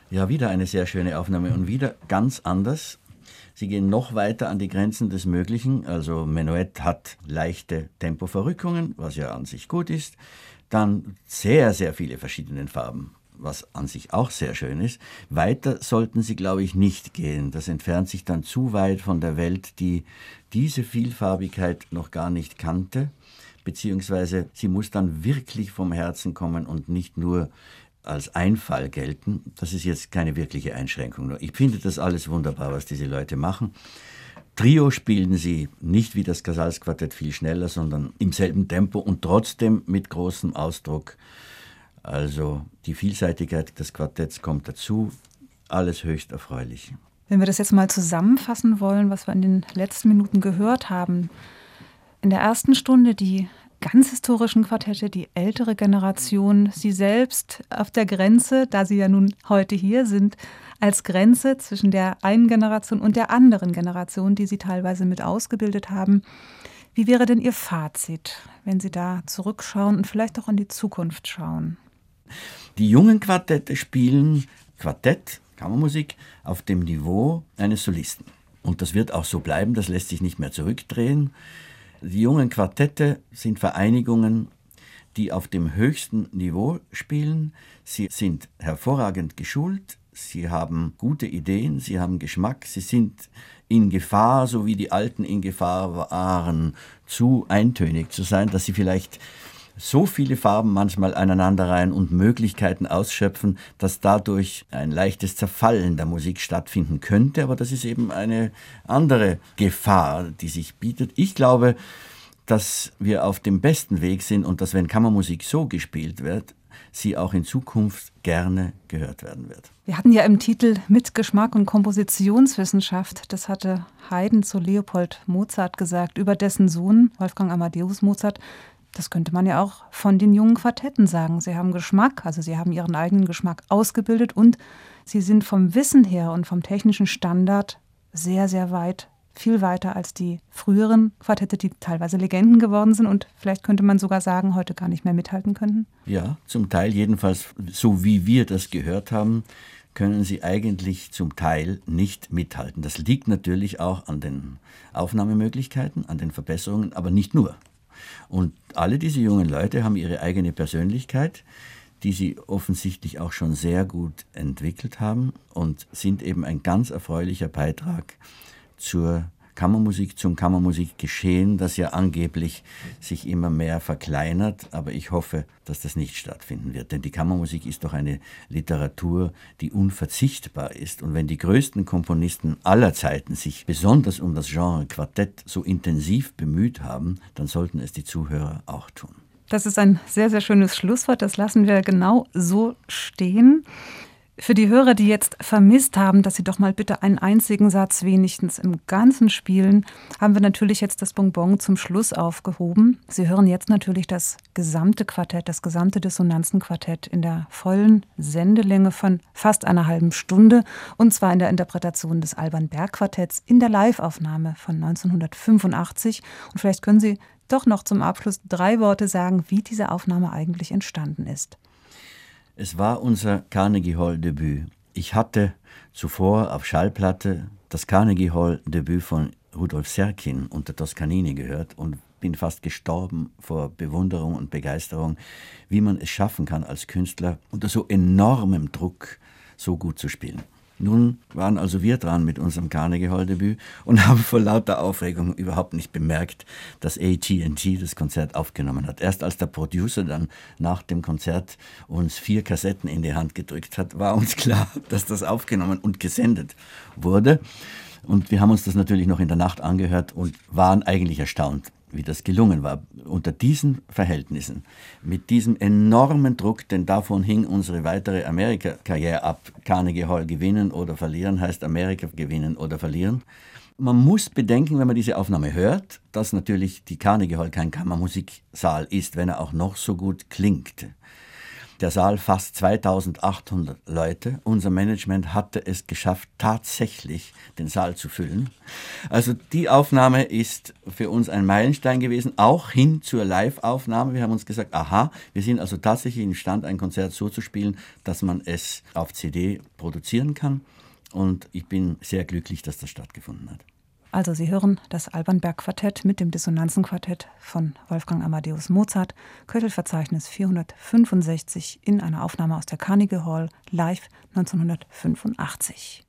Ja, wieder eine sehr schöne Aufnahme und wieder ganz anders. Sie gehen noch weiter an die Grenzen des Möglichen. Also Menuett hat leichte Tempoverrückungen, was ja an sich gut ist. Dann sehr, sehr viele verschiedene Farben, was an sich auch sehr schön ist. Weiter sollten Sie, glaube ich, nicht gehen. Das entfernt sich dann zu weit von der Welt, die diese Vielfarbigkeit noch gar nicht kannte. Beziehungsweise sie muss dann wirklich vom Herzen kommen und nicht nur als Einfall gelten. Das ist jetzt keine wirkliche Einschränkung. Ich finde das alles wunderbar, was diese Leute machen. Trio spielen sie nicht wie das Casals-Quartett viel schneller, sondern im selben Tempo und trotzdem mit großem Ausdruck. Also die Vielseitigkeit des Quartetts kommt dazu. Alles höchst erfreulich. Wenn wir das jetzt mal zusammenfassen wollen, was wir in den letzten Minuten gehört haben. In der ersten Stunde die ganz historischen Quartette, die ältere Generation, Sie selbst auf der Grenze, da Sie ja nun heute hier sind, als Grenze zwischen der einen Generation und der anderen Generation, die Sie teilweise mit ausgebildet haben. Wie wäre denn Ihr Fazit, wenn Sie da zurückschauen und vielleicht auch in die Zukunft schauen? Die jungen Quartette spielen Quartett, Kammermusik, auf dem Niveau eines Solisten. Und das wird auch so bleiben, das lässt sich nicht mehr zurückdrehen. Die jungen Quartette sind Vereinigungen, die auf dem höchsten Niveau spielen. Sie sind hervorragend geschult, sie haben gute Ideen, sie haben Geschmack, sie sind in Gefahr, so wie die Alten in Gefahr waren, zu eintönig zu sein, dass sie vielleicht so viele Farben manchmal aneinanderreihen und Möglichkeiten ausschöpfen, dass dadurch ein leichtes Zerfallen der Musik stattfinden könnte. Aber das ist eben eine andere Gefahr, die sich bietet. Ich glaube, dass wir auf dem besten Weg sind und dass, wenn Kammermusik so gespielt wird, sie auch in Zukunft gerne gehört werden wird. Wir hatten ja im Titel mit Geschmack und Kompositionswissenschaft, das hatte Haydn zu Leopold Mozart gesagt, über dessen Sohn Wolfgang Amadeus Mozart. Das könnte man ja auch von den jungen Quartetten sagen. Sie haben Geschmack, also sie haben ihren eigenen Geschmack ausgebildet und sie sind vom Wissen her und vom technischen Standard sehr, sehr weit, viel weiter als die früheren Quartette, die teilweise Legenden geworden sind und vielleicht könnte man sogar sagen, heute gar nicht mehr mithalten könnten. Ja, zum Teil jedenfalls, so wie wir das gehört haben, können sie eigentlich zum Teil nicht mithalten. Das liegt natürlich auch an den Aufnahmemöglichkeiten, an den Verbesserungen, aber nicht nur. Und alle diese jungen Leute haben ihre eigene Persönlichkeit, die sie offensichtlich auch schon sehr gut entwickelt haben und sind eben ein ganz erfreulicher Beitrag zur Kammermusik, zum Kammermusikgeschehen, das ja angeblich sich immer mehr verkleinert. Aber ich hoffe, dass das nicht stattfinden wird. Denn die Kammermusik ist doch eine Literatur, die unverzichtbar ist. Und wenn die größten Komponisten aller Zeiten sich besonders um das Genre Quartett so intensiv bemüht haben, dann sollten es die Zuhörer auch tun. Das ist ein sehr, sehr schönes Schlusswort. Das lassen wir genau so stehen. Für die Hörer, die jetzt vermisst haben, dass sie doch mal bitte einen einzigen Satz wenigstens im Ganzen spielen, haben wir natürlich jetzt das Bonbon zum Schluss aufgehoben. Sie hören jetzt natürlich das gesamte Quartett, das gesamte Dissonanzenquartett in der vollen Sendelänge von fast einer halben Stunde und zwar in der Interpretation des Alban Berg Quartetts in der Liveaufnahme von 1985. Und vielleicht können Sie doch noch zum Abschluss 3 Worte sagen, wie diese Aufnahme eigentlich entstanden ist. Es war unser Carnegie Hall-Debüt. Ich hatte zuvor auf Schallplatte das Carnegie Hall-Debüt von Rudolf Serkin unter Toscanini gehört und bin fast gestorben vor Bewunderung und Begeisterung, wie man es schaffen kann, als Künstler unter so enormem Druck so gut zu spielen. Nun waren also wir dran mit unserem Carnegie Hall-Debüt und haben vor lauter Aufregung überhaupt nicht bemerkt, dass AT&T das Konzert aufgenommen hat. Erst als der Producer dann nach dem Konzert uns 4 Kassetten in die Hand gedrückt hat, war uns klar, dass das aufgenommen und gesendet wurde. Und wir haben uns das natürlich noch in der Nacht angehört und waren eigentlich erstaunt, wie das gelungen war. Unter diesen Verhältnissen, mit diesem enormen Druck, denn davon hing unsere weitere Amerika-Karriere ab. Carnegie Hall gewinnen oder verlieren heißt Amerika gewinnen oder verlieren. Man muss bedenken, wenn man diese Aufnahme hört, dass natürlich die Carnegie Hall kein Kammermusiksaal ist, wenn er auch noch so gut klingt. Der Saal fasst 2800 Leute. Unser Management hatte es geschafft, tatsächlich den Saal zu füllen. Also die Aufnahme ist für uns ein Meilenstein gewesen, auch hin zur Live-Aufnahme. Wir haben uns gesagt, aha, wir sind also tatsächlich imstande, ein Konzert so zu spielen, dass man es auf CD produzieren kann. Und ich bin sehr glücklich, dass das stattgefunden hat. Also Sie hören das Alban-Berg-Quartett mit dem Dissonanzen-Quartett von Wolfgang Amadeus Mozart, Köchelverzeichnis 465 in einer Aufnahme aus der Carnegie Hall live 1985.